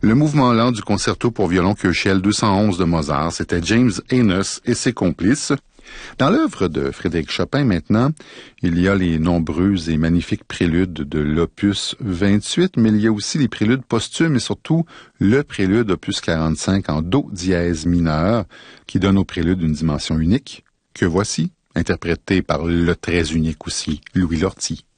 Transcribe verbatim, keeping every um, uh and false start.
Le mouvement lent du concerto pour violon Köchel deux cent onze de Mozart, c'était James Enos et ses complices. Dans l'œuvre de Frédéric Chopin, maintenant, il y a les nombreuses et magnifiques préludes de l'opus vingt-huit, mais il y a aussi les préludes posthumes et surtout le prélude opus quarante-cinq en do dièse mineur, qui donne au prélude une dimension unique, que voici, interprété par le très unique aussi Louis Lortie.